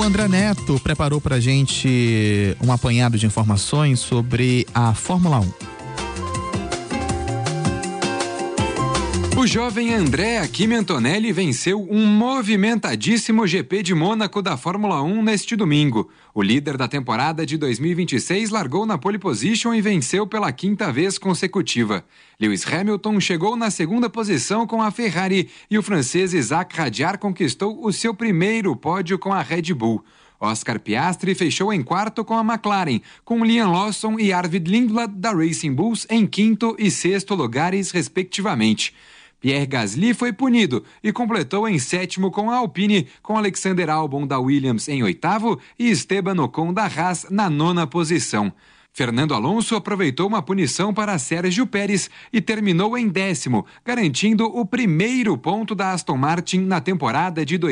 André Neto preparou pra gente um apanhado de informações sobre a Fórmula 1. O jovem Andrea Kimi Antonelli venceu um movimentadíssimo GP de Mônaco da Fórmula 1 neste domingo. O líder da temporada de 2026 largou na pole position e venceu pela 5ª vez consecutiva. Lewis Hamilton chegou na 2ª posição com a Ferrari e o francês Isaac Hadjar conquistou o seu primeiro pódio com a Red Bull. Oscar Piastri fechou em 4º com a McLaren, com Liam Lawson e Arvid Lindblad da Racing Bulls em 5º e 6º lugares, respectivamente. Pierre Gasly foi punido e completou em 7º com a Alpine, com Alexander Albon da Williams em 8º e Esteban Ocon da Haas na 9ª posição. Fernando Alonso aproveitou uma punição para Sérgio Pérez e terminou em 10º, garantindo o primeiro ponto da Aston Martin na temporada de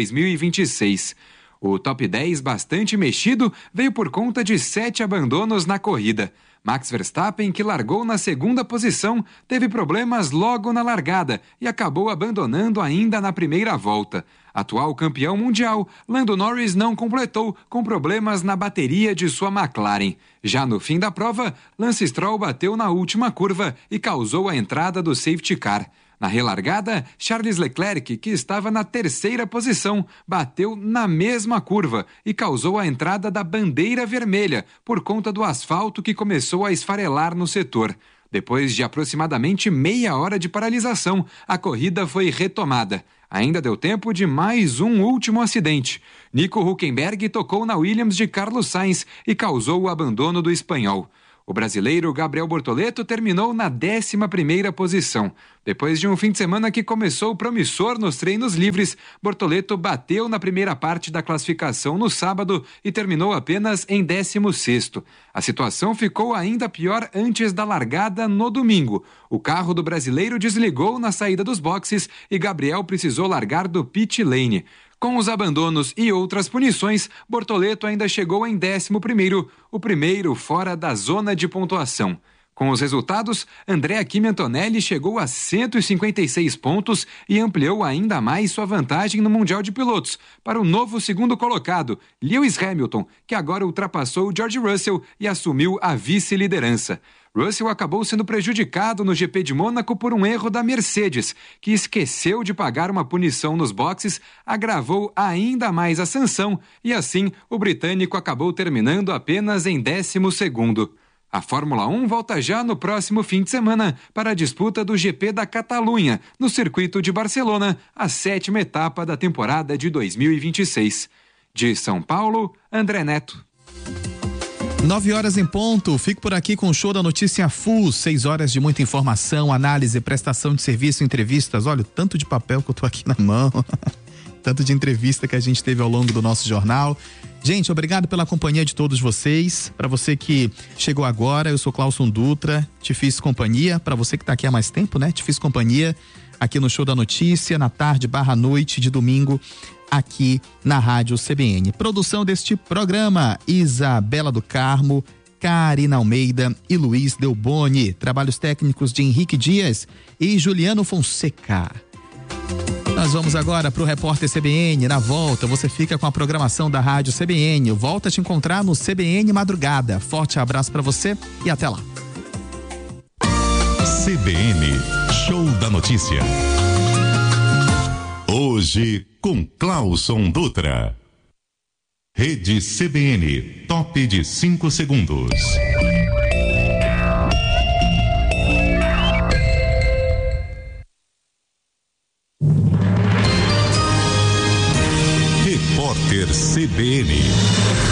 2026. O top 10, bastante mexido, veio por conta de 7 abandonos na corrida. Max Verstappen, que largou na 2ª posição, teve problemas logo na largada e acabou abandonando ainda na primeira volta. Atual campeão mundial, Lando Norris não completou, com problemas na bateria de sua McLaren. Já no fim da prova, Lance Stroll bateu na última curva e causou a entrada do safety car. Na relargada, Charles Leclerc, que estava na 3ª posição, bateu na mesma curva e causou a entrada da bandeira vermelha por conta do asfalto que começou a esfarelar no setor. Depois de aproximadamente meia hora de paralisação, a corrida foi retomada. Ainda deu tempo de mais um último acidente. Nico Hülkenberg tocou na Williams de Carlos Sainz e causou o abandono do espanhol. O brasileiro Gabriel Bortoleto terminou na 11ª posição. Depois de um fim de semana que começou promissor nos treinos livres, Bortoleto bateu na primeira parte da classificação no sábado e terminou apenas em 16º. A situação ficou ainda pior antes da largada no domingo. O carro do brasileiro desligou na saída dos boxes e Gabriel precisou largar do pit lane. Com os abandonos e outras punições, Bortoleto ainda chegou em 11º, o primeiro fora da zona de pontuação. Com os resultados, Andrea Kimi Antonelli chegou a 156 pontos e ampliou ainda mais sua vantagem no Mundial de Pilotos para o novo 2º colocado, Lewis Hamilton, que agora ultrapassou George Russell e assumiu a vice-liderança. Russell acabou sendo prejudicado no GP de Mônaco por um erro da Mercedes, que esqueceu de pagar uma punição nos boxes, agravou ainda mais a sanção e assim o britânico acabou terminando apenas em 12º. A Fórmula 1 volta já no próximo fim de semana para a disputa do GP da Catalunha, no circuito de Barcelona, a 7ª etapa da temporada de 2026. De São Paulo, André Neto. 9 horas em ponto, fico por aqui com o Show da Notícia Full, 6 horas de muita informação, análise, prestação de serviço, entrevistas, olha o tanto de papel que eu tô aqui na mão, tanto de entrevista que a gente teve ao longo do nosso jornal. Gente, obrigado pela companhia de todos vocês, para você que chegou agora, eu sou Clauson Dutra, te fiz companhia, para você que tá aqui há mais tempo, né, te fiz companhia aqui no Show da Notícia, na tarde / noite de domingo, aqui na Rádio CBN. Produção deste programa, Isabela do Carmo, Karina Almeida e Luiz Delboni. Trabalhos técnicos de Henrique Dias e Juliano Fonseca. Nós vamos agora para o Repórter CBN. Na volta, você fica com a programação da Rádio CBN. Eu volto a te encontrar no CBN Madrugada. Forte abraço para você e até lá. CBN, Show da Notícia. Hoje com Clauson Dutra. Rede CBN, top de 5 segundos. Repórter CBN.